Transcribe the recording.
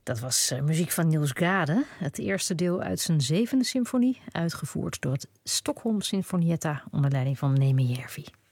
Dat was muziek van Niels Gade. Het eerste deel uit zijn 7e symfonie, uitgevoerd door het Stockholm Sinfonietta onder leiding van Neeme Järvi.